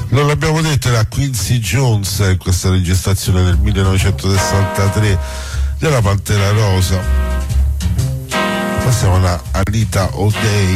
Non l'abbiamo detto, era Quincy Jones in questa registrazione del 1963 della Pantera Rosa. Passiamo a Anita O'Day.